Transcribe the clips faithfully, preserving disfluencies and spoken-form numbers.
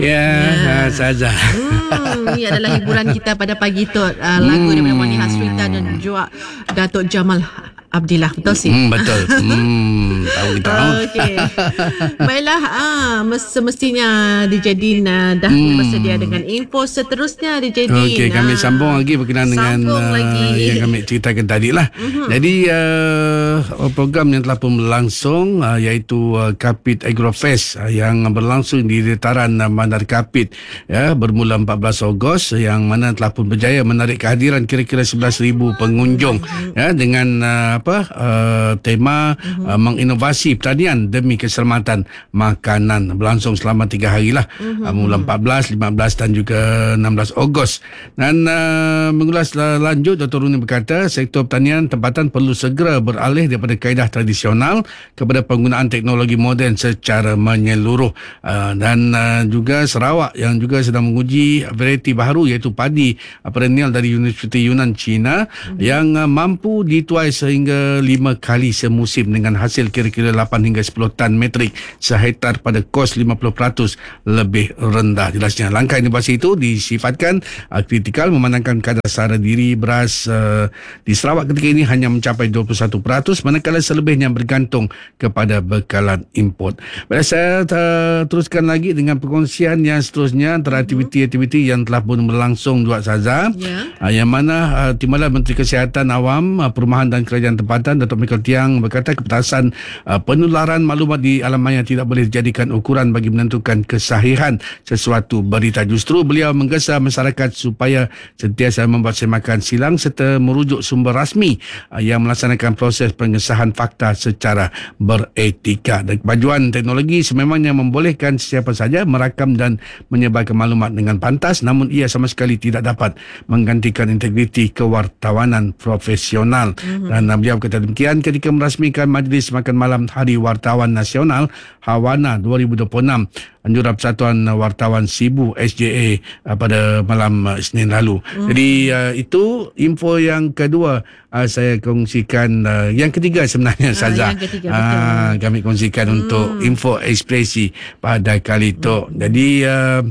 Ya, yeah, Saza. Hmm, ini adalah hiburan kita pada pagi tu. Uh, lagu hmm. daripada Wani Hasrita dan juga Datuk Jamal Abdillah. Betul sih? Hmm, betul. Hmm, tahu kita tahu. Okey. Baiklah, ah, semestinya D J Din uh, dah hmm. bersedia dengan info seterusnya D J Din. Okey, kami ah. sambung lagi berkenaan dengan uh, yang kami ceritakan tadi lah. Mm-hmm. Jadi uh, program yang telah pun berlangsung uh, iaitu uh, Kapit Agrofest uh, yang berlangsung di dataran uh, Bandar Kapit ya, bermula empat belas Ogos, yang mana telah pun berjaya menarik kehadiran kira-kira sebelas ribu pengunjung mm-hmm. ya, dengan uh, apa uh, tema mm-hmm. uh, menginovasi pertanian demi keselamatan makanan. Berlangsung selama tiga hari lah, mm-hmm. uh, mula empat belas, lima belas dan juga enam belas Ogos. Dan uh, mengulas lanjut, Doktor Runi berkata sektor pertanian tempatan perlu segera beralih daripada kaedah tradisional kepada penggunaan teknologi moden secara menyeluruh. Uh, dan uh, juga Sarawak yang juga sedang menguji varieti baru iaitu padi perennial dari Universiti Yunan China mm-hmm. yang uh, mampu dituai sehingga lima kali semusim dengan hasil kira-kira lapan hingga sepuluh tan metrik sehektar pada kos lima puluh peratus lebih rendah. Jelasnya langkah inovasi itu disifatkan uh, kritikal memandangkan kadar sara diri beras uh, di Sarawak ketika ini hanya mencapai dua puluh satu peratus, manakala selebihnya bergantung kepada bekalan import. Baik, saya uh, teruskan lagi dengan perkongsian yang seterusnya antara aktiviti-aktiviti yang telah pun berlangsung juga Saza, yeah. uh, yang mana uh, Timbalan Menteri Kesihatan Awam, uh, Perumahan dan Kerajaan Tempatan Datuk Michael Tiang berkata kepetasan uh, penularan maklumat di alam maya tidak boleh dijadikan ukuran bagi menentukan kesahihan sesuatu berita. Justru beliau menggesa masyarakat supaya sentiasa membuat semakan silang serta merujuk sumber rasmi uh, yang melaksanakan proses pengesahan fakta secara beretika. Dan kemajuan teknologi sememangnya membolehkan sesiapa saja merakam dan menyebarkan maklumat dengan pantas, namun ia sama sekali tidak dapat menggantikan integriti kewartawanan profesional. Mm-hmm. Dan uh, beliau berkata demikian ketika merasmikan Majlis Makan Malam Hari Wartawan Nasional Hawana dua ribu dua puluh enam Anjuran Persatuan Wartawan Sibu S J A uh, pada malam uh, Isnin lalu. Mm-hmm. Jadi uh, itu info yang kedua uh, saya kongsikan. Uh, yang ketiga sebenarnya Saza. Yang ketiga, uh, kami kongsikan mm. untuk info ekspresi pada kali itu. Mm. Jadi uh,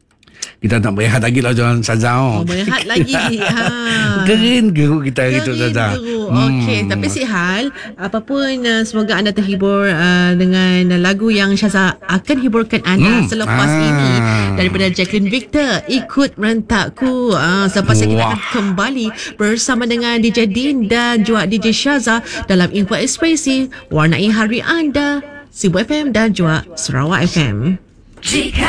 kita tak berehat lagi lah John Saza. Oh, berehat lagi. Ha. Gerin geruk kita gitu Saza. Okey, hmm. tapi sihal apapun uh, semoga anda terhibur uh, dengan lagu yang Syaza akan hiburkan anda hmm. selepas ah. ini daripada Jacqueline Victor, Ikut Rentakku. Uh, selepas Wah. kita akan kembali bersama dengan D J Din dan juga D J Syaza dalam Info Ekspresi warnai hari anda, Sibu F M dan juga Sarawak F M. Jika